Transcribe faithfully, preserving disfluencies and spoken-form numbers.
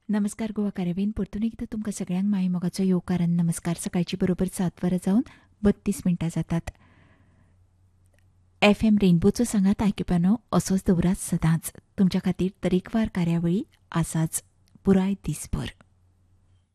नमस्कार गोवा कार्यावळीन परतून एकदा तुमकां सगळ्यांक माय मोगाचो येवकार नमस्कार. सकाळची बरोबर सात वरां जावन बत्तीस मिनटां जातात. एफ एम रेनबोचो सांगात आयकुप्यानो असोच दवरात सदांच. तुमच्या खातीर तरेकवार कार्यावळी आसाच पुराय दिसभर.